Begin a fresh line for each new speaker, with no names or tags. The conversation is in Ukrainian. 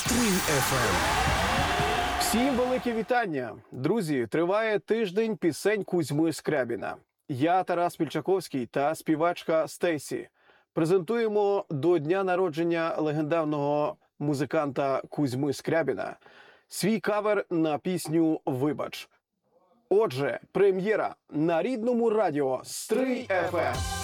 Стрий ФМ.
Всім велике вітання! Друзі, триває тиждень пісень Кузьми Скрябіна. Я, Тарас Пільчаковський та співачка Стейсі презентуємо до дня народження легендарного музиканта Кузьми Скрябіна свій кавер на пісню «Вибач». Отже, прем'єра на рідному радіо Стрий ФМ.